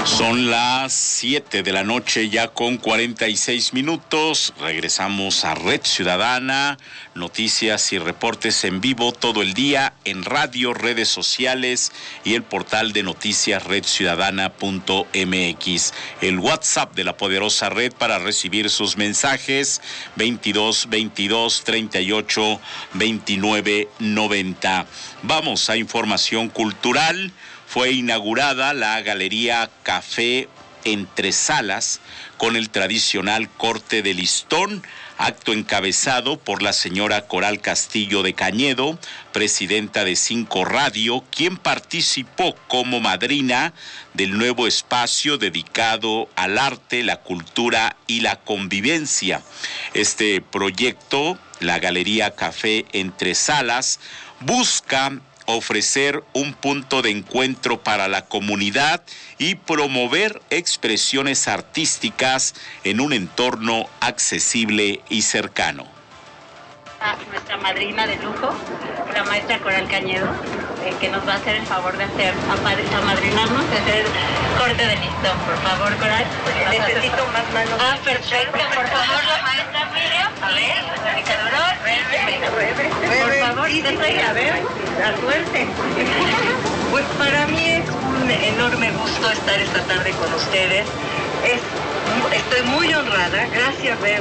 Son las 7 de la noche ya con 46 minutos. Regresamos a Red Ciudadana, noticias y reportes en vivo todo el día en radio, redes sociales y el portal de noticias redciudadana.mx. El WhatsApp de la poderosa red para recibir sus mensajes 22 22 38 29 90. Vamos a información cultural. Fue inaugurada la Galería Café Entre Salas con el tradicional corte de listón, acto encabezado por la señora Coral Castillo de Cañedo, presidenta de 5 Radio, quien participó como madrina del nuevo espacio dedicado al arte, la cultura y la convivencia. Este proyecto, la Galería Café Entre Salas, busca ofrecer un punto de encuentro para la comunidad y promover expresiones artísticas en un entorno accesible y cercano. Nuestra madrina de lujo, la maestra Coral Cañedo, que nos va a hacer el favor de amadrinarnos, de hacer corte de listón. Por favor, Coral. Necesito más manos. Perfecto. Por favor, la maestra Miriam. A ver, por favor, a ver, la suerte. Pues para mí es un enorme gusto estar esta tarde con ustedes. Estoy muy honrada. Gracias, Bebe.